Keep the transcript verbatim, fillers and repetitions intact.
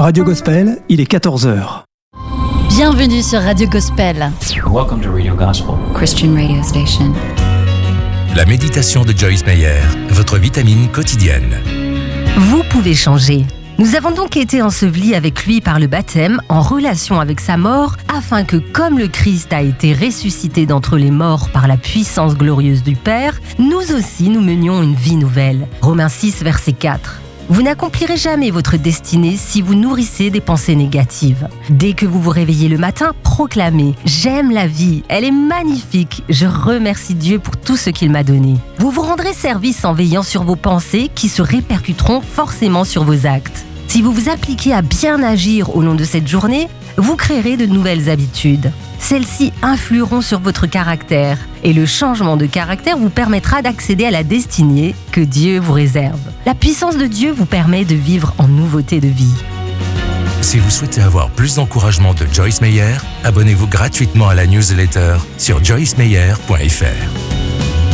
Radio Gospel, il est quatorze heures. Bienvenue sur Radio Gospel. Welcome to Radio Gospel, Christian radio station. La méditation de Joyce Meyer, votre vitamine quotidienne. Vous pouvez changer. Nous avons donc été ensevelis avec lui par le baptême, en relation avec sa mort, afin que, comme le Christ a été ressuscité d'entre les morts par la puissance glorieuse du Père, nous aussi nous menions une vie nouvelle. Romains six, verset quatre. Vous n'accomplirez jamais votre destinée si vous nourrissez des pensées négatives. Dès que vous vous réveillez le matin, proclamez « J'aime la vie, elle est magnifique, je remercie Dieu pour tout ce qu'il m'a donné ». Vous vous rendrez service en veillant sur vos pensées qui se répercuteront forcément sur vos actes. Si vous vous appliquez à bien agir au long de cette journée, vous créerez de nouvelles habitudes. Celles-ci influeront sur votre caractère et le changement de caractère vous permettra d'accéder à la destinée que Dieu vous réserve. La puissance de Dieu vous permet de vivre en nouveauté de vie. Si vous souhaitez avoir plus d'encouragement de Joyce Meyer, abonnez-vous gratuitement à la newsletter sur joyce meyer point f r.